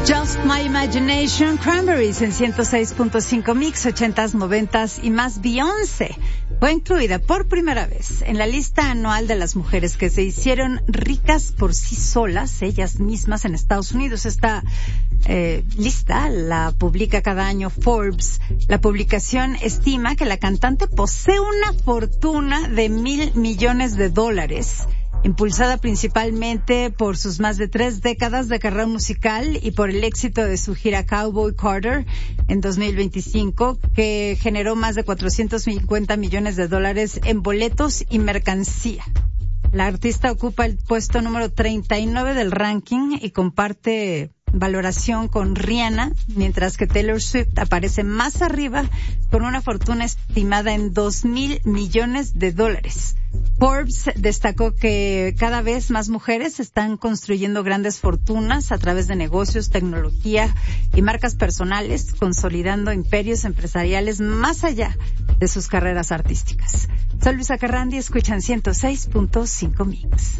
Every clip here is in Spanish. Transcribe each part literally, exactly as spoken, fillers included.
Just My Imagination, Cranberries en ciento seis punto cinco Mix, ochentas, noventas y más. Beyoncé fue incluida por primera vez en la lista anual de las mujeres que se hicieron ricas por sí solas, ellas mismas, en Estados Unidos. Esta eh, lista la publica cada año Forbes. La publicación estima que la cantante posee una fortuna de mil millones de dólares, impulsada principalmente por sus más de tres décadas de carrera musical y por el éxito de su gira Cowboy Carter en dos mil veinticinco, que generó más de cuatrocientos cincuenta millones de dólares en boletos y mercancía. La artista ocupa el puesto número treinta y nueve del ranking y comparte valoración con Rihanna, mientras que Taylor Swift aparece más arriba con una fortuna estimada en dos mil millones de dólares. Forbes destacó que cada vez más mujeres están construyendo grandes fortunas a través de negocios, tecnología y marcas personales, consolidando imperios empresariales más allá de sus carreras artísticas. Soy Luisa Carrandi, escuchan ciento seis punto cinco Mix.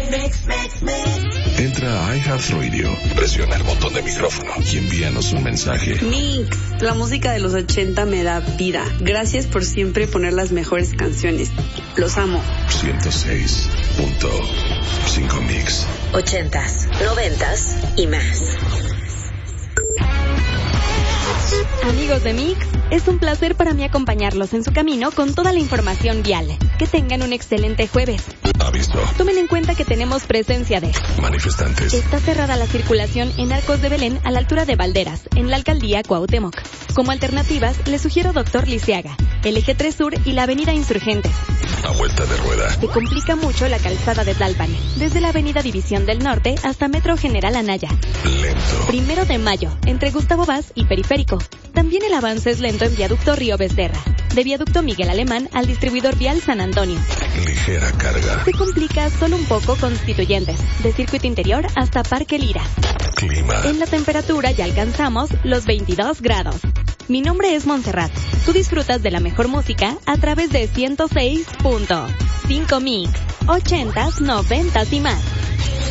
Entra a iHeartRadio, presiona el botón de micrófono y envíanos un mensaje. Mix, la música de los ochenta me da vida. Gracias por siempre poner las mejores canciones. Los amo. ciento seis punto cinco Mix. Ochentas, noventas y más. Amigos de Mix, es un placer para mí acompañarlos en su camino con toda la información vial. Que tengan un excelente jueves. Aviso. Tomen en cuenta que tenemos presencia de manifestantes. Está cerrada la circulación en Arcos de Belén a la altura de Valderas, en la alcaldía Cuauhtémoc. Como alternativas, les sugiero Doctor Lisiaga, el Eje tres Sur y la avenida Insurgentes. A vuelta de rueda. Se complica mucho la calzada de Tlalpan, desde la avenida División del Norte hasta Metro General Anaya. Lento. Primero de mayo, entre Gustavo Vaz y Periférico. También el avance es lento en Viaducto Río Becerra, de Viaducto Miguel Alemán al distribuidor vial San Antonio. Ligera carga. Se complica solo un poco Constituyentes, de Circuito Interior hasta Parque Lira. Clima. En la temperatura ya alcanzamos los veintidós grados. Mi nombre es Montserrat. Tú disfrutas de la mejor música a través de ciento seis punto cinco Mix, ochentas, noventas y más.